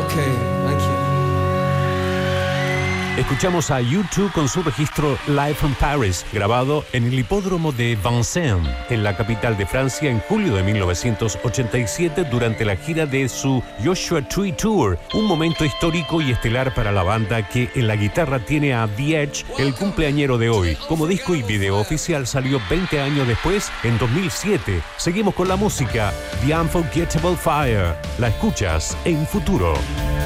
Okay, thank you. Escuchamos a U2 con su registro Live from Paris, grabado en el hipódromo de Vincennes, en la capital de Francia, en julio de 1987, durante la gira de su Joshua Tree Tour. Un momento histórico y estelar para la banda, que en la guitarra tiene a The Edge, el cumpleañero de hoy. Como disco y video oficial salió 20 años después, en 2007. Seguimos con la música, The Unforgettable Fire. La escuchas en Futuro.